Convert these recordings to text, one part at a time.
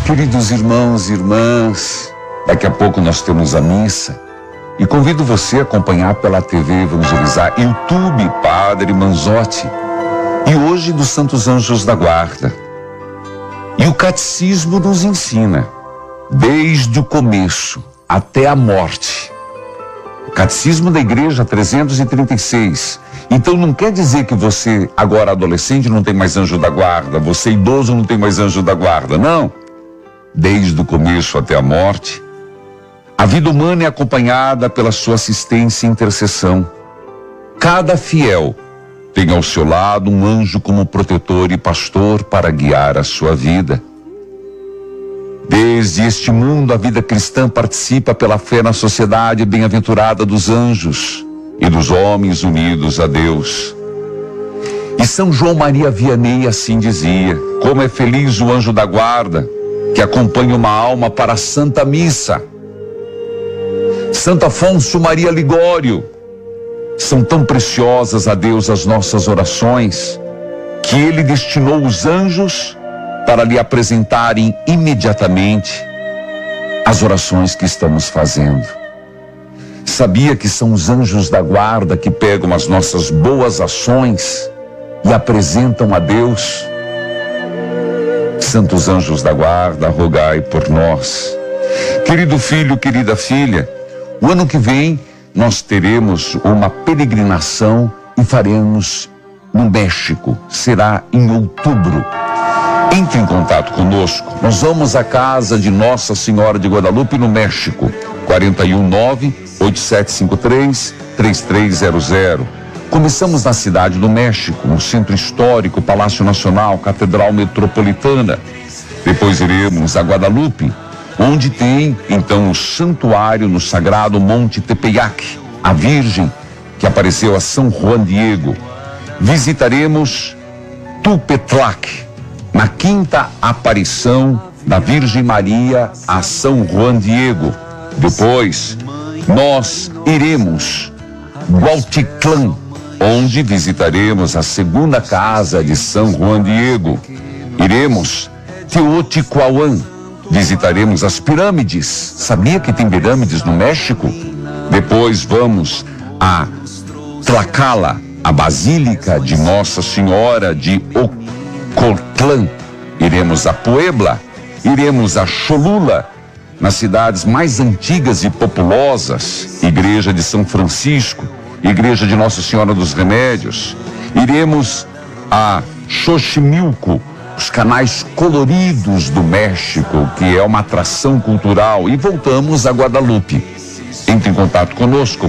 Queridos irmãos e irmãs, daqui a pouco nós temos a missa e convido você a acompanhar pela TV Evangelizar, YouTube Padre Manzotti, e hoje dos Santos Anjos da Guarda. E o Catecismo nos ensina, desde o começo até a morte. O Catecismo da Igreja 336. Então não quer dizer que você, agora adolescente, não tem mais anjo da guarda, você idoso não tem mais anjo da guarda, não. Desde o começo até a morte, a vida humana é acompanhada pela sua assistência e intercessão. Cada fiel tem ao seu lado um anjo como protetor e pastor para guiar a sua vida. Desde este mundo, a vida cristã participa pela fé na sociedade bem-aventurada dos anjos e dos homens unidos a Deus. E São João Maria Vianney assim dizia: como é feliz o anjo da guarda que acompanha uma alma para a Santa Missa. Santo Afonso Maria Ligório: são tão preciosas a Deus as nossas orações, que Ele destinou os anjos para lhe apresentarem imediatamente as orações que estamos fazendo. Sabia que são os anjos da guarda que pegam as nossas boas ações e apresentam a Deus? Santos anjos da guarda, rogai por nós. Querido filho, querida filha, o ano que vem nós teremos uma peregrinação e faremos no México. Será em outubro. Entre em contato conosco. Nós vamos à casa de Nossa Senhora de Guadalupe no México. 419-8753-3300. Começamos na cidade do México, no Centro Histórico, Palácio Nacional, Catedral Metropolitana. Depois iremos a Guadalupe, onde tem então o santuário no sagrado Monte Tepeyac, a Virgem que apareceu a São Juan Diego. Visitaremos Tupetlac, na quinta aparição da Virgem Maria a São Juan Diego. Depois nós iremos Gualticlán, onde visitaremos a segunda casa de São Juan Diego. Iremos Teotihuacan, visitaremos as pirâmides. Sabia que tem pirâmides no México? Depois vamos a Tlaxcala, a Basílica de Nossa Senhora de Ocotlán. Iremos a Puebla, iremos a Cholula, nas cidades mais antigas e populosas, Igreja de São Francisco, Igreja de Nossa Senhora dos Remédios. Iremos a Xochimilco, os canais coloridos do México, que é uma atração cultural, e voltamos a Guadalupe. Entre em contato conosco,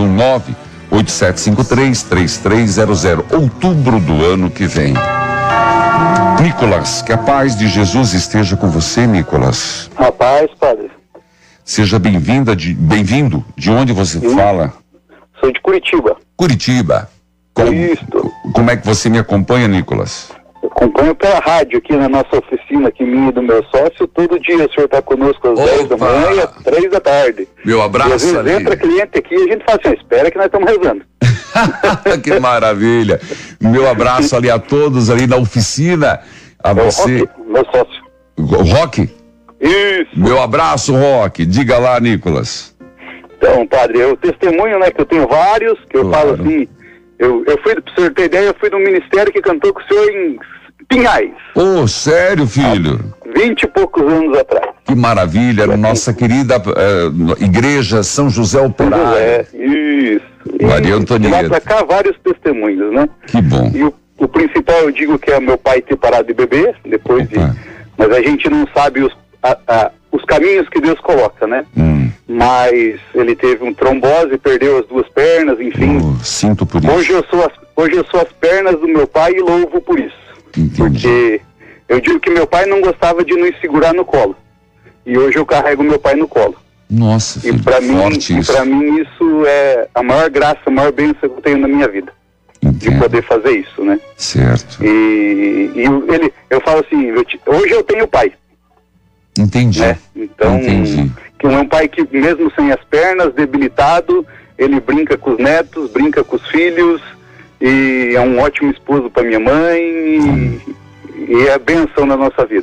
419-8753-3300, outubro do ano que vem. Nicolas, que a paz de Jesus esteja com você, Nicolas. A paz, padre. Seja bem-vindo. De onde você fala? Sou de Curitiba. Curitiba. Como é que você me acompanha, Nicolas? Eu acompanho pela rádio aqui na nossa oficina, aqui minha e do meu sócio. Todo dia o senhor está conosco às 10 da manhã e às 3 da tarde. Meu abraço. E às vezes ali entra cliente aqui e a gente fala assim: espera que nós estamos rezando. Que maravilha. Meu abraço ali a todos ali na oficina. A você. Roque, meu sócio. Roque? Isso. Meu abraço, Roque. Diga lá, Nicolas. Então, padre, eu testemunho, né, que eu tenho vários, que eu falo assim, eu fui, pra o senhor ter ideia, eu fui no ministério que cantou com o senhor em Pinhais. Oh, sério, filho? 20 e poucos anos atrás. Que maravilha, era nossa querida igreja São José Operário. Isso. Maria Antonieta. Lá pra cá, vários testemunhos, né? Que bom. E o principal, eu digo que é meu pai ter parado de beber, depois de... Mas a gente não sabe os caminhos que Deus coloca, né? Mas ele teve um trombose, perdeu as 2 pernas, enfim. Sinto por isso. Hoje eu sou as pernas do meu pai e louvo por isso. Entendi. Porque eu digo que meu pai não gostava de nos segurar no colo. E hoje eu carrego meu pai no colo. Nossa, filho, e para mim isso é a maior graça, a maior bênção que eu tenho na minha vida. Entendo. De poder fazer isso, né? Certo. E eu falo assim, hoje eu tenho pai. Entendi. Né? Então, entendi. Que é um pai que mesmo sem as pernas, debilitado, ele brinca com os netos, brinca com os filhos, e é um ótimo esposo para minha mãe, e é a bênção na nossa vida.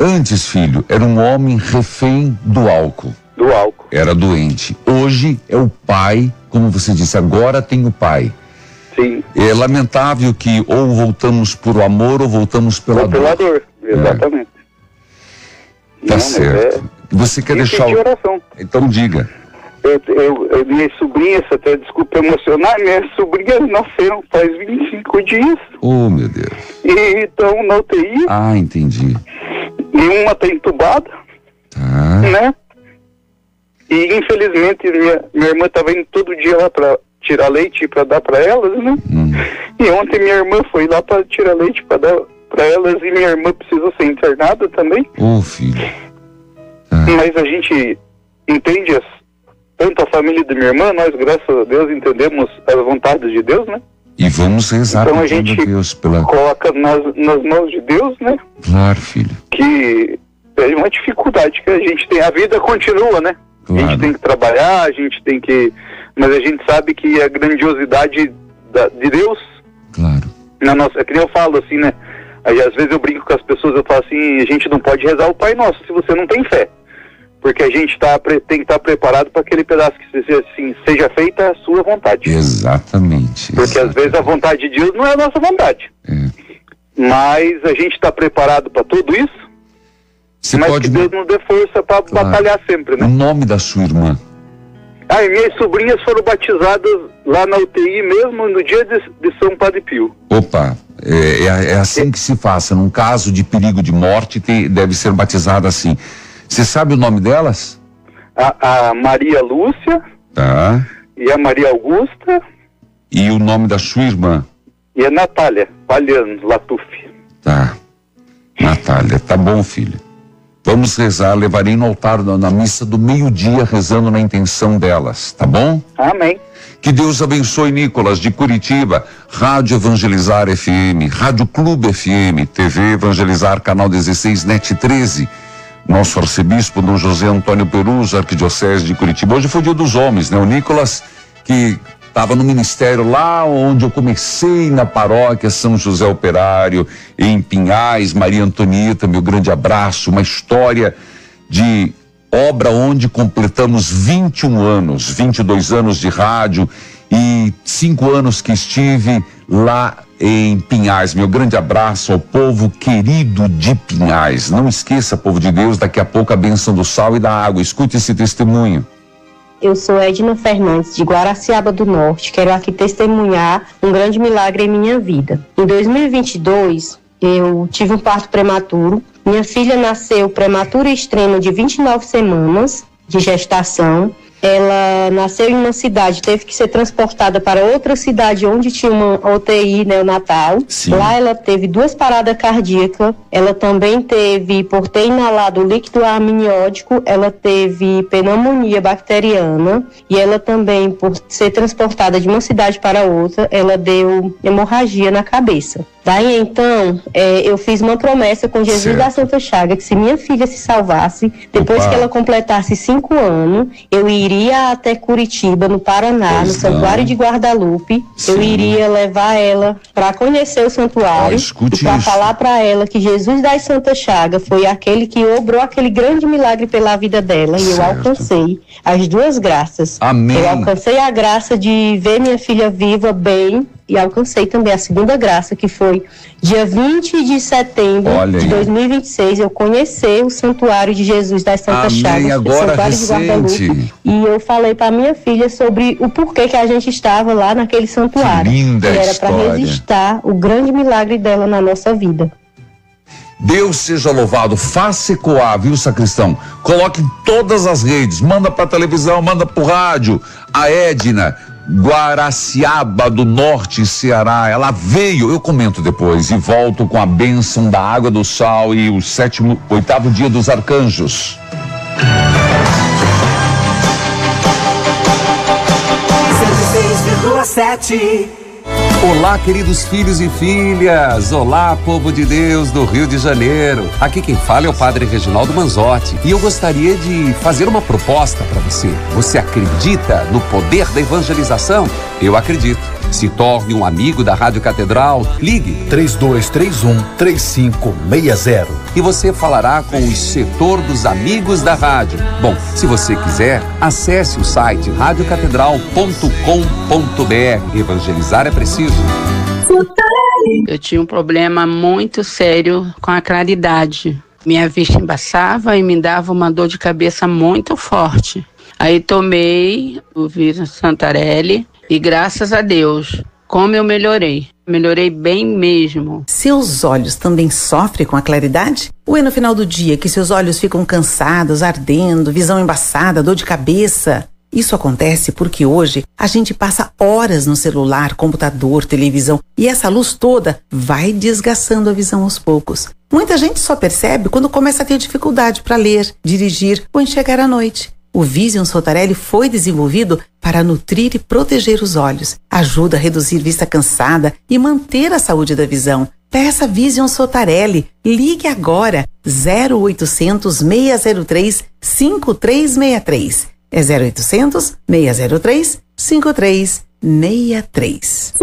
Antes, filho, era um homem refém do álcool. Do álcool. Era doente. Hoje é o pai, como você disse, agora tem o pai. Sim. É lamentável que ou voltamos por amor ou voltamos pela dor. Pela dor, exatamente. Tá certo. Você quer deixar de oração. Então diga. Minhas sobrinhas, até desculpa emocionar, minhas sobrinhas nasceram faz 25 dias. Oh, meu Deus. E estão na UTI. Ah, entendi. E uma está entubada, né? E infelizmente minha irmã estava indo todo dia lá para tirar leite para dar para elas, né? E ontem minha irmã foi lá para tirar leite para dar para elas e minha irmã precisa ser internada também. Oh, filho. Mas a gente entende tanto a família de minha irmã, nós, graças a Deus, entendemos as vontades de Deus, né? E vamos rezar então a gente Deus pela... coloca nas mãos de Deus, né? Claro, filho. Que é uma dificuldade que a gente tem. A vida continua, né? Claro. A gente tem que trabalhar, a gente tem que... Mas a gente sabe que a grandiosidade de Deus... Claro. Na nossa... É que nem eu falo assim, né? Aí, às vezes eu brinco com as pessoas, eu falo assim, a gente não pode rezar o Pai Nosso se você não tem fé. Porque a gente tem que estar preparado para aquele pedaço que seja feita a sua vontade. Exatamente. Porque às vezes a vontade de Deus não é a nossa vontade. Mas a gente está preparado para tudo isso. Mas que Deus nos dê força para batalhar sempre, né? O nome da sua irmã? E minhas sobrinhas foram batizadas lá na UTI mesmo no dia de São Padre Pio. Opa, é assim que se faça. Num caso de perigo de morte, deve ser batizada assim. Você sabe o nome delas? A Maria Lúcia. Tá. E a Maria Augusta. E o nome da sua irmã? E a Natália Palhano Latuf. Tá. Natália, tá bom, filho. Vamos rezar, levarei no altar na missa do meio-dia, rezando na intenção delas, tá bom? Amém. Que Deus abençoe, Nicolas, de Curitiba, Rádio Evangelizar FM, Rádio Clube FM, TV Evangelizar, Canal 16, NET 13, nosso arcebispo, Dom José Antônio Peruso, Arquidiocese de Curitiba. Hoje foi o Dia dos Homens, né? O Nicolas, que estava no ministério lá onde eu comecei, na paróquia São José Operário, em Pinhais, Maria Antonieta, meu grande abraço, uma história de obra onde completamos 21 anos, 22 anos de rádio e 5 anos que estive lá em Pinhais. Meu grande abraço ao povo querido de Pinhais. Não esqueça, povo de Deus, daqui a pouco a bênção do sal e da água. Escute esse testemunho. Eu sou Edna Fernandes, de Guaraciaba do Norte. Quero aqui testemunhar um grande milagre em minha vida. Em 2022, eu tive um parto prematuro. Minha filha nasceu prematura e extrema de 29 semanas de gestação. Ela nasceu em uma cidade, teve que ser transportada para outra cidade onde tinha uma UTI neonatal. Sim. Lá ela teve 2 paradas cardíacas, ela também teve, por ter inalado líquido amniótico, ela teve pneumonia bacteriana e ela também, por ser transportada de uma cidade para outra, ela deu hemorragia na cabeça. Daí então, eu fiz uma promessa com Jesus da Santa Chaga, que se minha filha se salvasse, depois que ela completasse 5 anos, eu iria até Curitiba, no Paraná, no Santuário de Guadalupe. Sim. Eu iria levar ela para conhecer o santuário e para falar para ela que Jesus da Santa Chaga foi aquele que obrou aquele grande milagre pela vida dela. E eu alcancei as 2 graças. Amém. Eu alcancei a graça de ver minha filha viva, bem, e alcancei também a segunda graça, que foi dia 20 de setembro de 2026, eu conheci o Santuário de Jesus das Santas Chagas, o Santuário de Guadalupe, e eu falei para minha filha sobre o porquê que a gente estava lá naquele santuário. Que linda que era para registrar o grande milagre dela na nossa vida. Deus seja louvado. Faça ecoar, viu, sacristão? Coloque em todas as redes, manda pra televisão, manda pro rádio. A Edna, Guaraciaba do Norte, Ceará, ela veio, eu comento depois, e volto com a bênção da água do sal e o 8º dia dos arcanjos. 106,7. Olá, queridos filhos e filhas. Olá, povo de Deus do Rio de Janeiro. Aqui quem fala é o Padre Reginaldo Manzotti e eu gostaria de fazer uma proposta para você. Você acredita no poder da evangelização? Eu acredito. Se torne um amigo da Rádio Catedral. Ligue 3231-3560 e você falará com o setor dos amigos da rádio. Bom, se você quiser, acesse o site radiocatedral.com.br. Evangelizar é preciso. Eu tinha um problema muito sério com a claridade. Minha vista embaçava e me dava uma dor de cabeça muito forte. Aí tomei o Vision Santarelli e graças a Deus, como eu melhorei. Melhorei bem mesmo. Seus olhos também sofrem com a claridade? Ou é no final do dia que seus olhos ficam cansados, ardendo, visão embaçada, dor de cabeça? Isso acontece porque hoje a gente passa horas no celular, computador, televisão e essa luz toda vai desgastando a visão aos poucos. Muita gente só percebe quando começa a ter dificuldade para ler, dirigir ou enxergar à noite. O Vision Santarelli foi desenvolvido para nutrir e proteger os olhos. Ajuda a reduzir vista cansada e manter a saúde da visão. Peça Vision Santarelli. Ligue agora 0800 603 5363. É 0800 603 5363.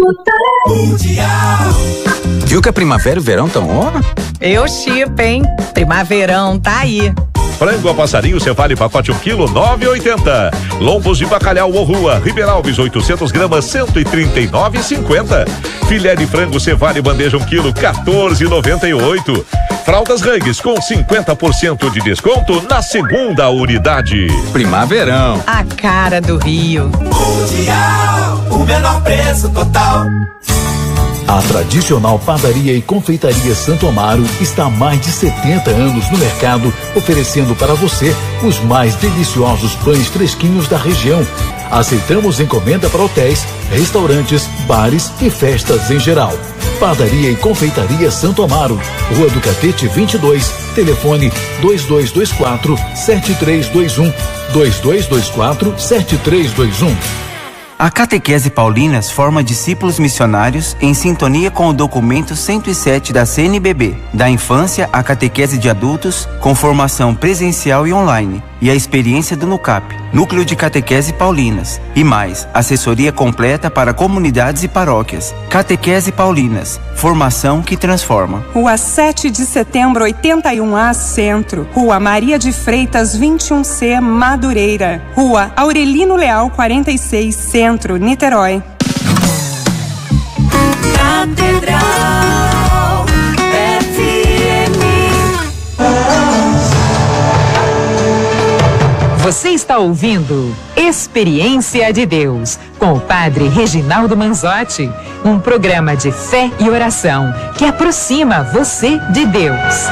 Viu que a primavera e o verão estão on? Eu chipo, hein? Primaverão tá aí. Frango a passarinho Cefale pacote 1 kg, 9,80. Lombos de bacalhau ou rua, Ribeiralves 800 gramas, 139,50. Filé de frango Cefale bandeja 1 kg, 14,98. Fraldas Huggies com 50% de desconto na segunda unidade. Primaverão. A cara do Rio. Mundial, o menor preço total. A tradicional padaria e confeitaria Santo Amaro está há mais de 70 anos no mercado, oferecendo para você os mais deliciosos pães fresquinhos da região. Aceitamos encomenda para hotéis, restaurantes, bares e festas em geral. Padaria e confeitaria Santo Amaro, Rua do Catete 22, telefone 2224-7321, 2224-7321. A Catequese Paulinas forma discípulos missionários em sintonia com o documento 107 da CNBB, da infância à catequese de adultos, com formação presencial e online, e a experiência do NUCAP, Núcleo de Catequese Paulinas, e mais, assessoria completa para comunidades e paróquias. Catequese Paulinas, formação que transforma. Rua 7 de Setembro, 81A, Centro. Rua Maria de Freitas, 21C, Madureira. Rua Aurelino Leal, 46, Centro, Niterói. Catedral FM. Você está ouvindo Experiência de Deus, com o Padre Reginaldo Manzotti, um programa de fé e oração que aproxima você de Deus.